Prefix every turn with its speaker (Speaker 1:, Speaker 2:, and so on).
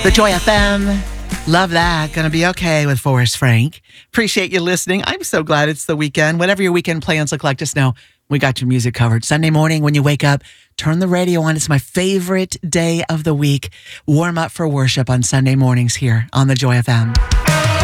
Speaker 1: The Joy FM. Love that. Gonna be okay with Forrest Frank. Appreciate you listening. I'm so glad it's the weekend. Whatever your weekend plans look like, just know we got your music covered. Sunday morning when you wake up, turn the radio on. It's my favorite day of the week. Warm up for worship on Sunday mornings here on the Joy FM.